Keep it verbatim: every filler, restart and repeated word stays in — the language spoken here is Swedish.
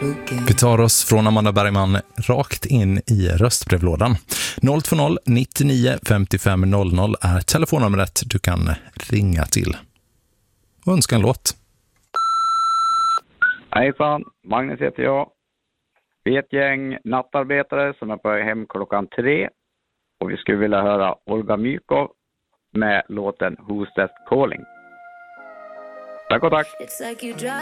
Vi tar oss från Amanda Bergman rakt in i röstbrevlådan. noll två noll nittionio femtiofem noll noll är telefonnumret du kan ringa till och önska en låt. Hejsan, Magnus heter jag. Vi är ett gäng nattarbetare som är på hem klockan tre. Och vi skulle vilja höra Olga Mykov med låten Who's That Calling. Tack och tack.